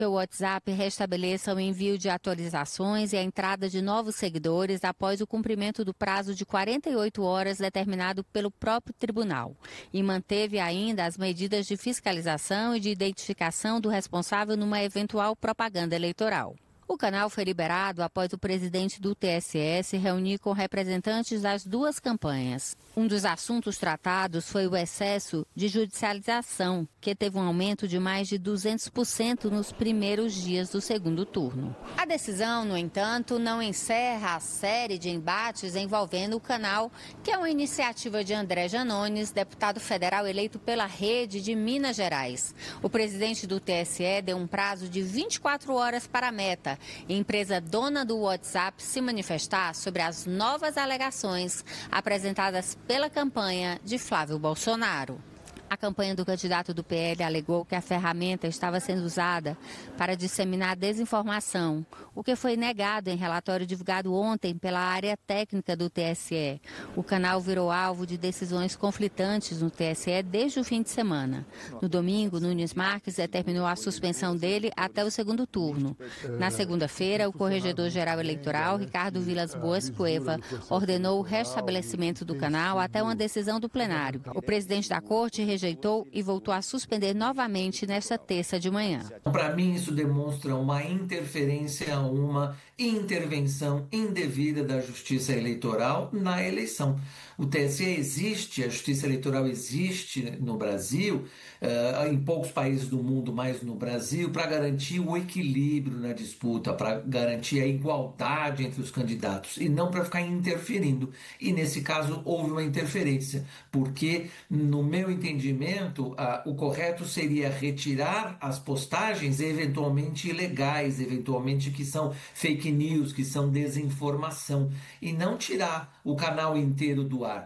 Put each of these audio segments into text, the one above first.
que o WhatsApp restabeleça o envio de atualizações e a entrada de novos seguidores após o cumprimento do prazo de 48 horas determinado pelo próprio tribunal. E manteve ainda as medidas de fiscalização e de identificação do responsável numa eventual propaganda eleitoral. O canal foi liberado após o presidente do TSE se reunir com representantes das duas campanhas. Um dos assuntos tratados foi o excesso de judicialização, que teve um aumento de mais de 200% nos primeiros dias do segundo turno. A decisão, no entanto, não encerra a série de embates envolvendo o canal, que é uma iniciativa de André Janones, deputado federal eleito pela Rede de Minas Gerais. O presidente do TSE deu um prazo de 24 horas para a Meta, empresa dona do WhatsApp, se manifestar sobre as novas alegações apresentadas pela campanha de Flávio Bolsonaro. A campanha do candidato do PL alegou que a ferramenta estava sendo usada para disseminar desinformação, o que foi negado em relatório divulgado ontem pela área técnica do TSE. O canal virou alvo de decisões conflitantes no TSE desde o fim de semana. No domingo, Nunes Marques determinou a suspensão dele até o segundo turno. Na segunda-feira, o corregedor-geral eleitoral, Ricardo Vilas Boas Cueva, ordenou o restabelecimento do canal até uma decisão do plenário. O presidente da corte rejeitou e voltou a suspender novamente nesta terça de manhã. Para mim, isso demonstra uma interferência, uma intervenção indevida da Justiça Eleitoral na eleição. O TSE existe, a Justiça Eleitoral existe no Brasil, em poucos países do mundo, mas no Brasil, para garantir o equilíbrio na disputa, para garantir a igualdade entre os candidatos e não para ficar interferindo. E nesse caso houve uma interferência, porque, no meu entendimento, o correto seria retirar as postagens eventualmente ilegais, eventualmente que são fake news, que são desinformação, e não tirar o canal inteiro do ar.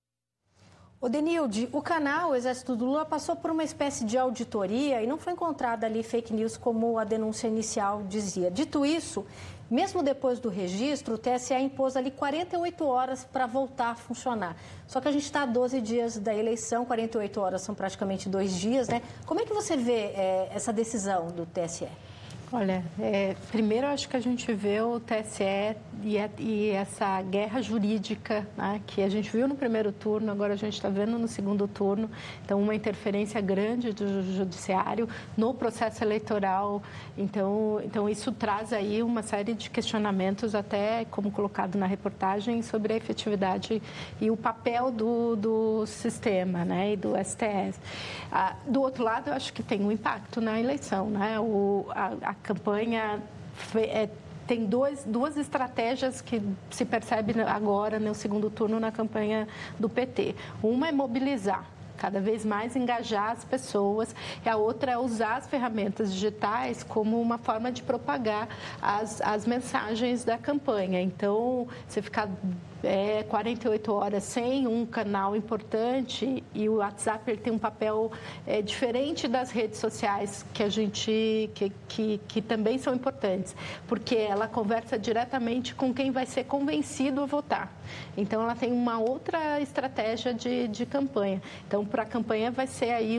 O Denilde, o canal o Exército do Lula passou por uma espécie de auditoria e não foi encontrada ali fake news como a denúncia inicial dizia. Dito isso, mesmo depois do registro, o TSE impôs ali 48 horas para voltar a funcionar. Só que a gente está a 12 dias da eleição, 48 horas são praticamente 2 dias, né? Como é que você vê essa decisão do TSE? Olha, primeiro acho que a gente vê o TSE e essa guerra jurídica, né, que a gente viu no primeiro turno, agora a gente está vendo no segundo turno. Então, uma interferência grande do judiciário no processo eleitoral. Então isso traz aí uma série de questionamentos, até como colocado na reportagem, sobre a efetividade e o papel do sistema, né, e do STF. Do outro lado, eu acho que tem um impacto na eleição, né? A campanha tem duas estratégias que se percebe agora no segundo turno na campanha do PT. Uma é mobilizar, cada vez mais engajar as pessoas, e a outra é usar as ferramentas digitais como uma forma de propagar as mensagens da campanha. Então, você ficar 48 horas sem um canal importante, e o WhatsApp ele tem um papel diferente das redes sociais que a gente que também são importantes, porque ela conversa diretamente com quem vai ser convencido a votar. Então ela tem uma outra estratégia de campanha. Então para a campanha vai ser aí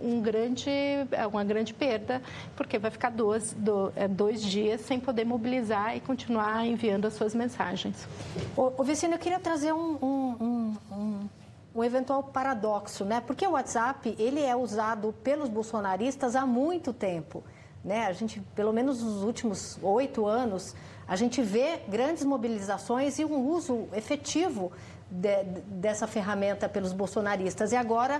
uma grande perda, porque vai ficar 2 dias sem poder mobilizar e continuar enviando as suas mensagens. Ô Vicênio, eu queria trazer um eventual paradoxo, né? Porque o WhatsApp, ele é usado pelos bolsonaristas há muito tempo, né? A gente, pelo menos nos últimos 8 anos, a gente vê grandes mobilizações e um uso efetivo dessa ferramenta pelos bolsonaristas. E agora,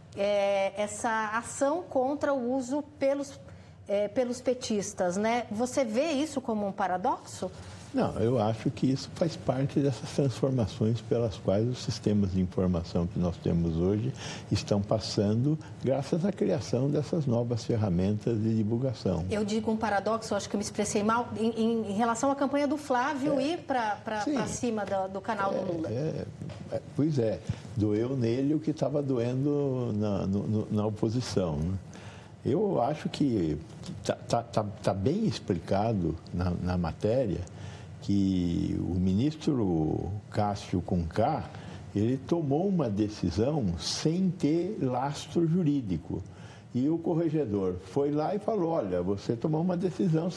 essa ação contra o uso pelos petistas, né? Você vê isso como um paradoxo? Não, eu acho que isso faz parte dessas transformações pelas quais os sistemas de informação que nós temos hoje estão passando graças à criação dessas novas ferramentas de divulgação. Eu digo um paradoxo, acho que eu me expressei mal, em relação à campanha do Flávio ir para cima do canal do Lula. Pois é, doeu nele o que estava doendo na oposição, né? Eu acho que está bem explicado na matéria que o ministro Cássio Conká, ele tomou uma decisão sem ter lastro jurídico. E o corregedor foi lá e falou, olha, você tomou uma decisão